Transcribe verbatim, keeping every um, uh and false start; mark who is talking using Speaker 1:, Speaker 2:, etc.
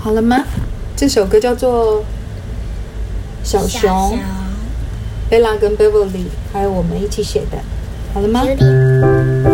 Speaker 1: 好了吗？这首歌叫做《小熊》，
Speaker 2: 小熊
Speaker 1: 贝拉跟 Beverly 还有我们一起写的，好了吗？
Speaker 2: 有点